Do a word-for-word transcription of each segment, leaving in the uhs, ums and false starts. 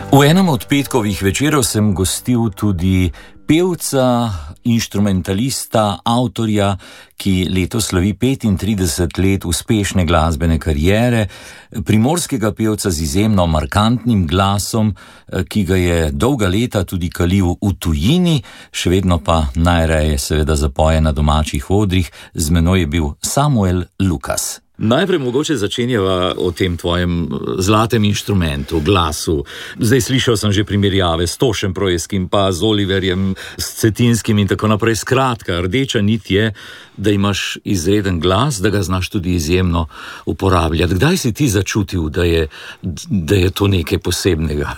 V enem od petkovih večerov sem gostil tudi pevca, inštrumentalista, avtorja, ki letos slavi petintrideset let uspešne glasbene kariere, primorskega pevca z izjemno markantnim glasom, ki ga je dolga leta tudi kalil v tujini, še vedno pa najraje seveda zapoje na domačih odrih. Z menoj je bil Samuel Lukas. Najprej mogoče začenjava o tem tvojem zlatem inštrumentu, glasu. Zdaj slišal sem že primerjave s Tošem Projeskim, pa z Oliverjem, s Cetinskim in tako naprej. Skratka, rdeča nit je, da imaš izreden glas, da ga znaš tudi izjemno uporabljati. Kdaj si ti začutil, da je, da je to nekaj posebnega?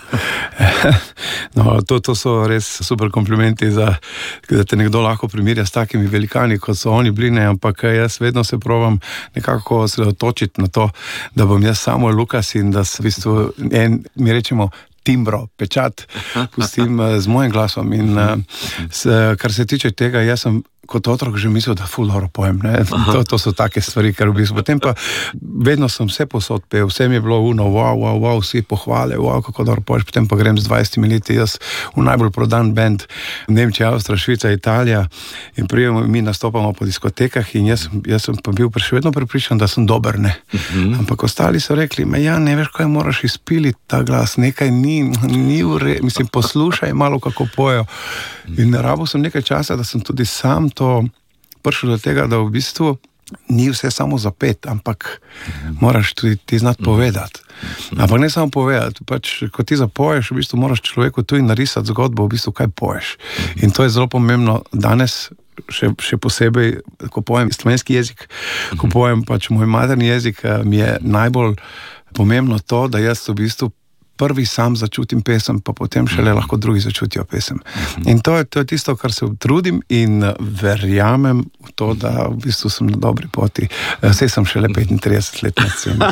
No, to, to so res super komplimenti, za, da te nekdo lahko primerja s takimi velikani, kot so oni bili, ne, ampak jaz vedno se provam nekako osredotočiti na to, da bom jaz Samuel Lukas in da se v bistvu en, mi rečemo, timbro, pečat, pustim z mojim glasom in s, kar se tiče tega, jaz sem kot otrok že mislil, da ful dobro pojem, ne? To, to so take stvari, kar v bistvu. Potem pa vedno sem vse posod pel, vse mi je bilo uno, wow, wow, wow, vsi pohvale, wow, kako dobro poješ, potem pa grem z dvajsetimi leti, jaz v najbolj prodan band, Nemčija, Avstrija, Švica, Italija in prijemo, mi nastopamo po diskotekah in jaz, jaz sem pa bil še vedno prepričan, da sem dober, ne. Uh-huh. Ampak ostali so rekli, ma ja, ne veš, kaj moraš izpiliti ta glas, nekaj ni, ni ure, mislim, poslušaj malo, kako pojejo. In rabo sem nekaj časa, da sem tudi sam to prišel do tega, da v bistvu ni vse samo zapet, ampak moraš tudi ti znati povedati. Ampak ne samo povedati, pač, ko ti zapoješ, v bistvu moraš človeku tudi narisati zgodbo, v bistvu kaj poješ. In to je zelo pomembno danes, še, še posebej, ko pojem slovenski jezik, ko pojem pač moj materni jezik, mi je najbolj pomembno to, da jaz v bistvu prvi sam začutim pesem, pa potem šele lahko drugi začutijo pesem. In to je, to je tisto, kar se trudim in verjamem v to, da v bistvu sem na dobri poti. Saj sem šele petintrideset let na sceni.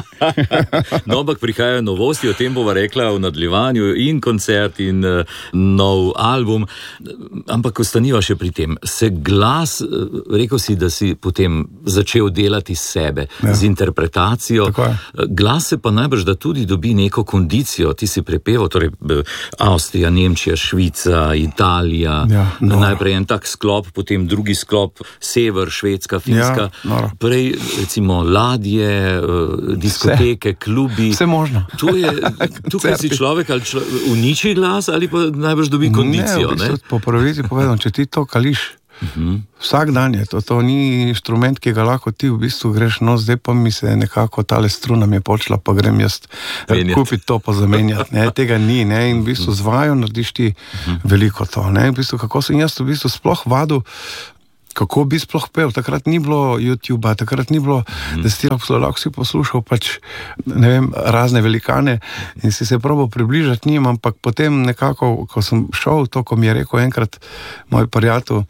No, ampak prihajajo novosti, o tem bova rekla v nadaljevanju, in koncert, in uh, nov album. Ampak ostaniva še pri tem. Se glas, rekel si, da si potem začel delati sebe, ja, z interpretacijo. Glas se pa najbrž, da tudi dobi neko kondicijo. Ti si prepeval, torej Avstrija, Nemčija, Švica, Italija, ja, no. Najprej en tak sklop, potem drugi sklop, sever, Švedska, Finska, ja, no. Prej recimo ladje, diskoteke, vse. Klubi. Vse možno. Tu je, tukaj si človek ali člo, uniči glas ali pa najbrž dobi kondicijo. Ne, v bistvu, po pravici povedam, če ti to kališ, uh-huh. Vsak dan je, to, to ni inštrument, ki ga lahko ti v bistvu greš, no zdaj pa mi se nekako tale struna mi je počela, pa grem jaz kupiti to pa zamenjati, ne, tega ni, ne, in v bistvu z vajo narediš ti uh-huh. veliko to, ne, v bistvu kako sem jaz v bistvu sploh vadil, kako bi sploh pel, takrat ni bilo YouTubea, takrat ni bilo, uh-huh. da si ti lahko si poslušal pač, ne vem, razne velikane in si se probal približati njim, ampak potem nekako, ko sem šel, to, ko mi je rekel enkrat moj prijatelj,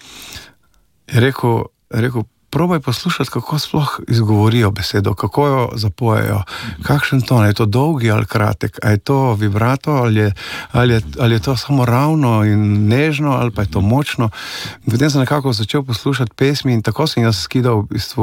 je rekel, rekel, probaj poslušati, kako sploh izgovorijo besedo, kako jo zapojejo, kakšen ton, je to dolgi ali kratek, a je to vibrato, ali je, ali je, ali je to samo ravno in nežno, ali pa je to močno. In potem sem nekako začel poslušati pesmi in tako sem jaz skidal v bistvu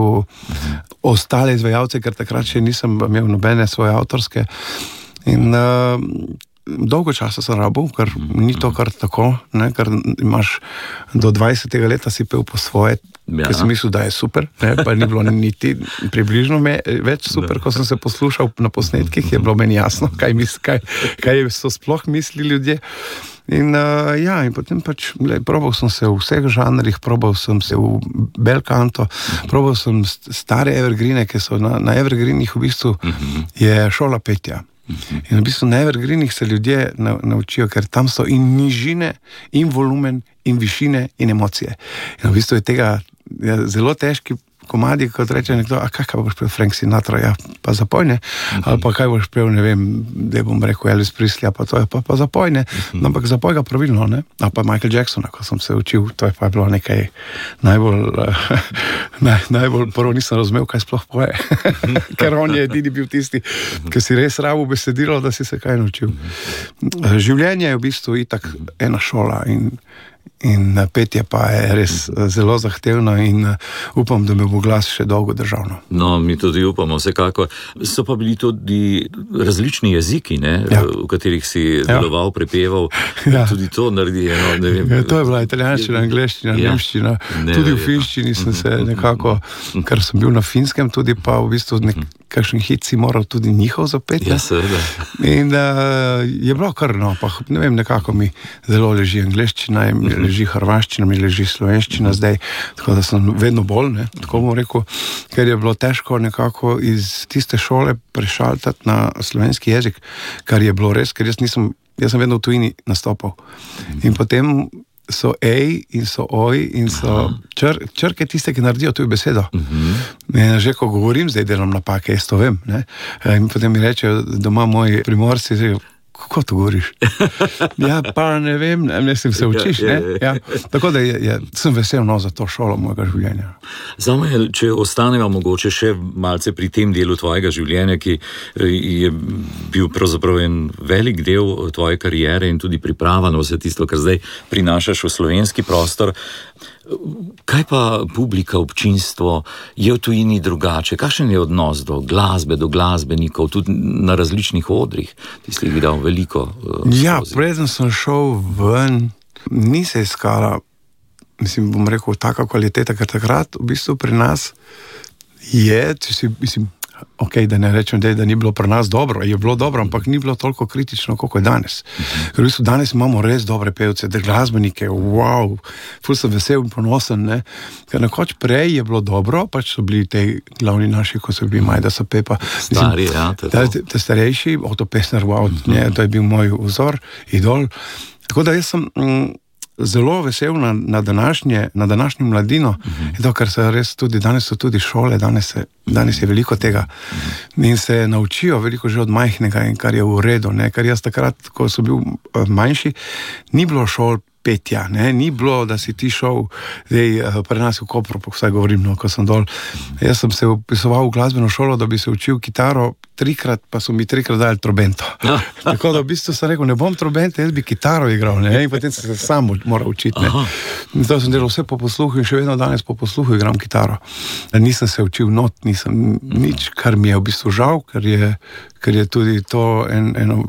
ostale izvajalce, ker takrat še nisem imel nobene svoje avtorske. In uh, dolgo časa sem rabil, ker ni to kar tako, ne, ker imaš do dvajsetega leta si pel po svoje, ja. Ker sem mislil, da je super, ne, pa ni bilo niti približno me, več super, ko sem se poslušal na posnetkih, je bilo meni jasno, kaj, mis, kaj, kaj so sploh mislili ljudje. In uh, ja, in potem pač, gled, probal sem se v vseh žanrih, probal sem se v bel canto, probal sem stare evergreene, ki so na, na evergreenih v bistvu je šola petja. In v bistvu na evergreenih se ljudje naučijo, ker tam so in nižine, in volumen, in višine, in emocije. In v bistvu je tega je zelo težki komadi, kot reče nekdo, a kaj, kaj boš pel Frank Sinatra, ja, pa zapojne, uh-huh. ali pa kaj boš pel, ne vem, da bom rekel Elvis Presley, pa to je pa, pa zapojne, uh-huh. no, ampak zapoj ga pravilno, ne, a pa Michael Jacksona, ko sem se učil, to je pa bilo nekaj najbolj, uh, naj, najbolj prvo nisem razumel, kaj sploh poje, ker on je edini bil tisti, uh-huh. ki si res rabo besedilo, da si se kaj naučil. Uh-huh. Življenje je v bistvu itak ena šola in In petje pa je res zelo zahtevno in upam, da me bo glas še dolgo držal. No, mi tudi upamo, vsekako. So pa bili tudi različni jeziki, ne, ja. v katerih si deloval, ja. prepeval. Ja. Tudi to naredi eno, ne vem. Ja, to je bila italijanščina, angleščina, ja. nemščina. Ne, tudi v finščini sem se nekako, ker sem bil na Finskem, tudi pa v bistvu nek, kakšen hit si moral tudi njihov zapeti. Ja, seveda. In uh, je bilo kar, no, pa ne vem, nekako mi zelo leži angleščina, mi leži hrvaščina, mi leži slovenščina zdaj, tako da sem vedno bolj, ne, tako bom rekel, ker je bilo težko nekako iz tiste šole prešaltati na slovenski jezik, kar je bilo res, ker jaz nisem, jaz sem vedno v tujini nastopal. In potem so ej in so oj in so čr, črke tiste, ki naredijo tujo besedo. In že ko govorim, zdaj delam napake, jaz to vem, ne, in potem mi rečejo doma moji primorci, zdaj, kako to govoriš? Ja, pa ne vem, ne, mislim, se učiš, ne? Ja. Tako da je, je, sem vesel no, za to šolo mojega življenja. Samuel, če ostaneva mogoče še malce pri tem delu tvojega življenja, ki je bil pravzaprav en velik del tvoje kariere in tudi priprava na vse tisto, kar zdaj prinašaš v slovenski prostor. Kaj pa publika, občinstvo, je v tujini drugače? Kakšen je odnos do glasbe, do glasbenikov, tudi na različnih odrih? Ti si videl veliko uh, Ja, preden sem šel ven, ni se iskala, mislim, bom rekel, taka kvaliteta, ker takrat v bistvu pri nas je, če si, mislim, ok, da ne rečem, da, da ni bilo pri nas dobro, je bilo dobro, ampak ni bilo toliko kritično, koliko je danes. Ker v bistvu danes imamo res dobre pevce, da glasbenike, wow, ful sem vesel in ponosen, ne. Ker nekoč prej je bilo dobro, pač so bili te glavni naši, ko so bili Majda Sapepa. Stari, ja. Te, te starejši, Otto Pessner, wow, ne, to je bil moj vzor, idol. Tako da jaz sem mm, zelo vesel na, na, današnje, na današnjo mladino, uh-huh. to, ker se res tudi, danes so tudi šole, danes, se, danes je veliko tega uh-huh. in se naučijo veliko že od majhnega in kar je v redu, ne, ker jaz takrat, ko so bil manjši, ni bilo šol petja, ne, ni bilo, da si ti šel zdaj pri nas v Kopru, pa vsaj govorim, no, ko sem dol. Jaz sem se upisoval v glasbeno šolo, da bi se učil kitaro, trikrat, pa so mi trikrat dali trobento. Ja. Tako da v bistvu sem rekel, ne bom trobente, jaz bi kitaro igral, ne, in potem sem se sam moral učiti, ne. In to sem delal vse po posluhu in še vedno danes po posluhu igram kitaro. Nisem se učil not, nisem nič, kar mi je v bistvu žal, ker je, ker je tudi to en, eno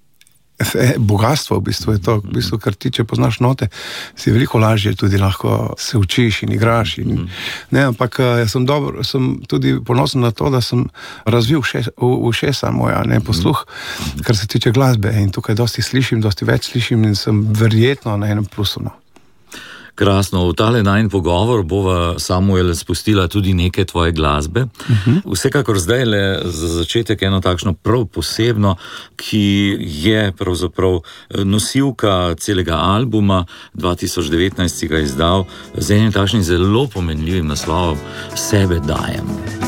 bogatstvo, v bistvu je to, v bistvu, ker ti, če poznaš note, si veliko lažje tudi lahko se učiš in igraš. In, ne, ampak jaz sem, dobro, sem tudi ponosen na to, da sem razvil še, ušesa moja, ne, posluh, kar se tiče glasbe in tukaj dosti slišim, dosti več slišim in sem verjetno na enem plusu. No. Krasno, v tale najin pogovor bova, Samuel, spustila tudi neke tvoje glasbe. Uh-huh. Vsekakor zdaj le za začetek eno takšno prav posebno, ki je pravzaprav nosilka celega albuma, dva tisoč devetnajst si ga izdal, z enim takšnim zelo pomenljivim naslovom Sebe dajem.